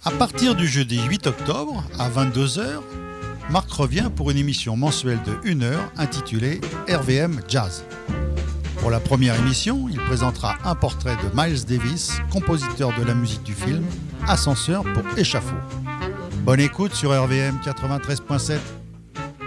À partir du jeudi 8 octobre à 22 h, Marc revient pour une émission mensuelle de 1 heure intitulée RVM Jazz. Pour la première émission, il présentera un portrait de Miles Davis, compositeur de la musique du film Ascenseur pour échafaud. Bonne écoute sur RVM 93.7.